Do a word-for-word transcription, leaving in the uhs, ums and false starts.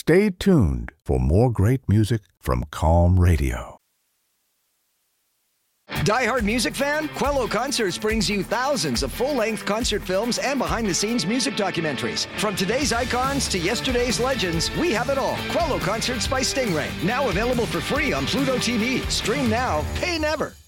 Stay tuned for more great music from Calm Radio. Die Hard music fan? Quello Concerts brings you thousands of full-length concert films and behind-the-scenes music documentaries. From today's icons to yesterday's legends, we have it all. Quello Concerts by Stingray. Now available for free on Pluto T V. Stream now, pay never.